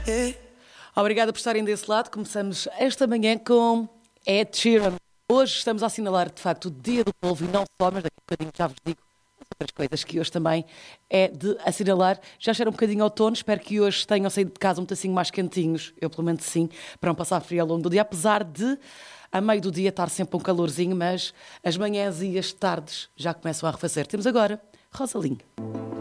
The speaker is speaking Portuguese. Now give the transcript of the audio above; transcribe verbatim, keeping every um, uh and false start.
Obrigada por estarem desse lado. Começamos esta manhã com Ed Sheeran. Hoje estamos a assinalar, de facto, o Dia do Polvo e não só, mas daqui a bocadinho já vos digo as outras coisas que hoje também é de assinalar. Já cheira um bocadinho outono, espero que hoje tenham saído de casa um pedacinho mais quentinhos, eu pelo menos sim, para não passar frio ao longo do dia, apesar de a meio do dia estar sempre um calorzinho, mas as manhãs e as tardes já começam a arrefecer. Temos agora Rosalinho.